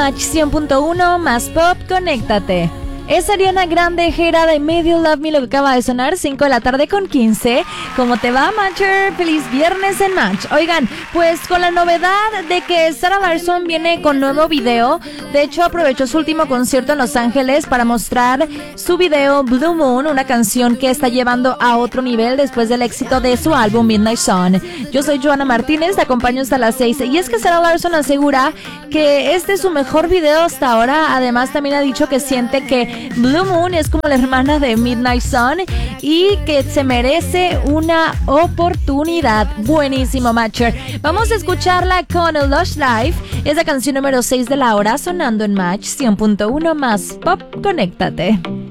Match 100.1 más pop, conéctate. Es Ariana Grande, Hera de Medio Love Me, lo que acaba de sonar, 5 de la tarde con 15. ¿Cómo te va, Matcher? Feliz viernes en Match. Oigan, pues con la novedad de que Sarah Larsson viene con nuevo video. De hecho, aprovechó su último concierto en Los Ángeles para mostrar su video Blue Moon, una canción que está llevando a otro nivel después del éxito de su álbum Midnight Sun. Yo soy Joana Martínez, te acompaño hasta las 6. Y es que Sarah Larsson asegura que este es su mejor video hasta ahora. Además, también ha dicho que siente que Blue Moon es como la hermana de Midnight Sun y que se merece una oportunidad. Buenísimo, Matcher. Vamos a escucharla con Lush Life. Es la canción número 6 de la hora, sonando en Match 100.1 más pop. Conéctate.